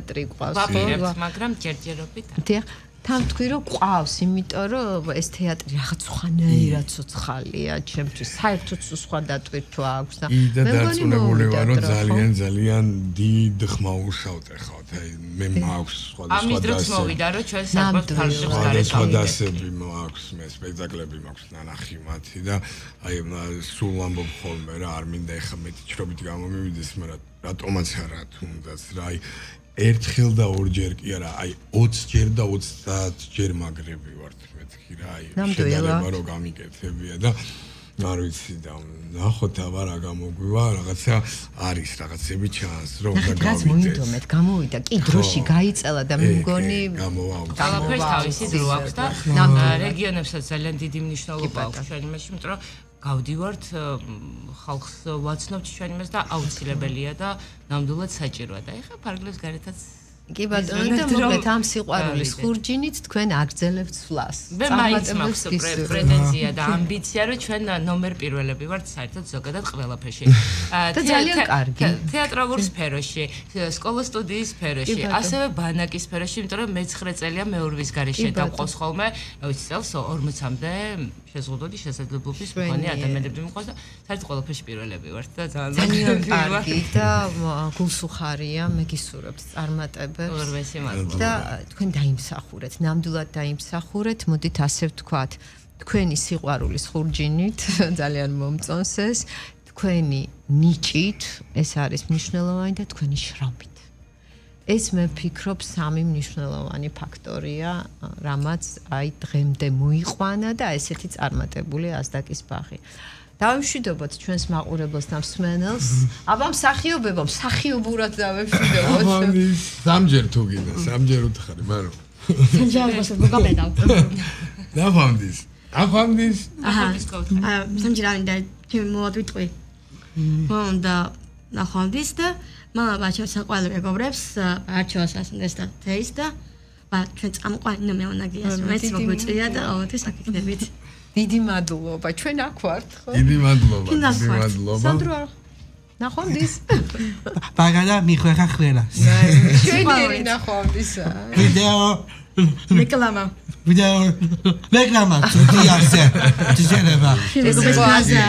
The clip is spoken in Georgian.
თეატრი ყავს. მაგრამ ჯერჯერობით. დიახ. თან თქვი რომ ყავს, იმიტომ რომ ეს თეატრი რაღაც სხვანაირად ცოცხალია, ჩემთვის საერთოდ სხვა დატვირთვა აქვს და მე მგონი რომ ძალიან დიდ ხმა უშავთ ახლა აი მე მაქვს ამის დროს მოვიდა რომ ჩვენ საკმაოდ ფარგლებს სხვადასხვა დასები მაქვს მე სპექტაკლები მაქვს ნანახი მათი და აი სულ ამბობ ხოლმე რა არ მინდა ეხა მეტი ჩრობით გამომივიდეს მაგრამ რატომაც არა თუნდაც რა აი ერთხელ და ორჯერ კი არა, აი 20 ჯერ და 30 ჯერ მაგრები ვართ მეთქი რა, აი შედარება რო გამიკეთებია და არ ვიცი და ნახოთ აბა რა გამოგვივა, რაღაცა არის რაღაცები ჩანს, რომ და გავიდეთ. გამოვიდა, კი დროში გაიწელა და მე მგონი ყველაფერს თავისი დრო აქვს და რეგიონებსაც ძალიან დიდი მნიშვნელობა აქვს ჩვენ იმაში, იმიტომ რომ გავდივართ ხალხს ვაცნობთ ჩვენ იმას და აუცილებელია და ნამდვილად საჭიროა და ეხა ფარგლებს გარეთაც კი ბატონო და მოგეთ ამ სიყვარულის ხურჯინით თქვენ აგრძელებთ სვლას. მე მაინც მაქვს პრეტენზია და ამბიცია რომ ჩვენ ნომერ პირველები ვართ საერთოდ ზოგადად ყველაფერში. და ძალიან კარგი. თეატრალურ სფეროში, სკოლა სტუდიის სფეროში, ასევე ბანაკის სფეროში, იმიტომ რომ მე-9 წელია მეურვის გარეშე დავყავს ხოლმე, რა ვიცი, წელს 40-მდე შეზღუდოდი შესაძლებლობის მქონე ადამიანები მიყვარს და საერთოდ ყველაფერში პირველები ვართ და ძალიან კარგი და გულსუხარია, მე გისურვებთ წარმატებებს. და თქვენ დაიმსახურეთ, ნამდვილად დაიმსახურეთ, მოდით ასე ვთქვათ, თქვენი სიყვარულის ხურჯინით ძალიან მომწონს ეს, თქვენი ნიჭით, ეს არის მნიშვნელოვანი და თქვენი შრომით. ეს მე ვფიქრობ სამი მნიშვნელოვანი ფაქტორია, რამაც აი დღემდე მოიყვანა და ესეთი წარმატებული ასდაკის ბაღი. დავემშვიდობოთ ჩვენს მაყურებელს და მსმენელს. აბა მსახიობებო, მსახიობურად დავემშვიდობოთ. სამჯერ თუ გინდა, სამჯერ უთხარი, მაგრამ სამჯერ მოგაბედავ. ნახვამდის. სამჯერ ამიდა ჩემ მოვატვიტყვი. მომდა ნახვამდის და მამა ჩემს საყვარელ მეგობრებს არჩევას ასწრებს და თეის და ჩვენ წამყვანინო მეუნაგიას მეც მოგვიწია და ოთეს აკეთებით. დიდი მადლობა. ჩვენ აქ ვართ, ხო? დიდი მადლობა. სანდრო არ ნახვამდის? ბაგადა მიხვეხა ხველას. ჩვენი ნახვამდისა. ვიდეო რეკლამა. ვიდეო რეკლამა. თუდი ასე. ძერება. ეს